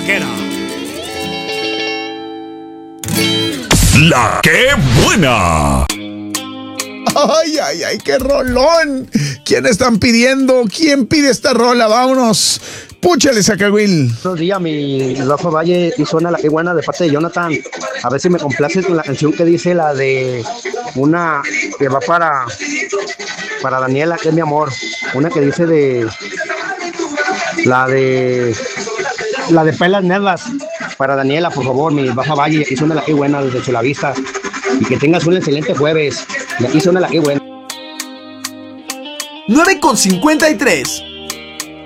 Chequera. La que buena. Ay, ay, ay, qué rolón. ¿Quién están pidiendo? ¿Quién pide esta rola? Vámonos. Púchale, Zacahuil. Buenos días, mi Rafa Valle, y suena La que buena de parte de Jonathan. A ver si me complaces con la canción que dice la de una que va para Daniela, que es mi amor. Una que dice la de Pelas Nervas. Para Daniela, por favor, mi Rafa Valle, y suena La que buena desde Chulavista. Y que tengas un excelente jueves. Y aquí suena La que buena. 9:53.